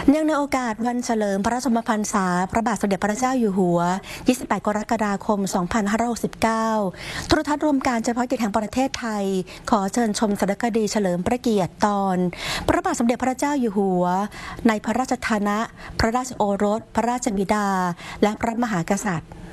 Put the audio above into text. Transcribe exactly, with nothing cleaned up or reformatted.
เนื่องในโอกาสวันเฉลิมพระชนมพรรษาพระบาทสมเด็จพระเจ้าอยู่หัว ยี่สิบแปด กรกฎาคม สองพันห้าร้อยหกสิบเก้า โทรทัศน์รวมการเฉพาะกิจแห่งประเทศไทย ขอเชิญชมสารคดีเฉลิมพระเกียรติตอน พระบาทสมเด็จพระเจ้าอยู่หัว ในพระราชฐานะ พระราชโอรส พระราชบิดา และพระมหากษัตริย์